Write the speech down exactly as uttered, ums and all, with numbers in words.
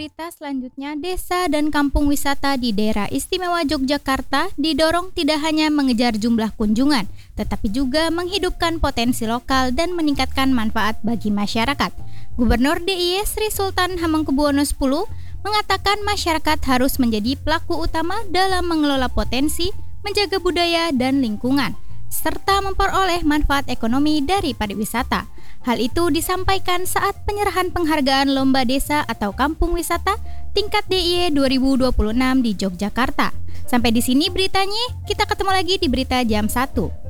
berita selanjutnya, desa dan kampung wisata di daerah istimewa Yogyakarta didorong tidak hanya mengejar jumlah kunjungan, tetapi juga menghidupkan potensi lokal dan meningkatkan manfaat bagi masyarakat. Gubernur D I Y Sri Sultan Hamengkubuwono X mengatakan masyarakat harus menjadi pelaku utama dalam mengelola potensi, menjaga budaya dan lingkungan, serta memperoleh manfaat ekonomi dari pariwisata. Hal itu disampaikan saat penyerahan penghargaan Lomba Desa atau Kampung Wisata tingkat D I Y dua ribu dua puluh enam di Yogyakarta. Sampai di sini beritanya, kita ketemu lagi di berita jam satu.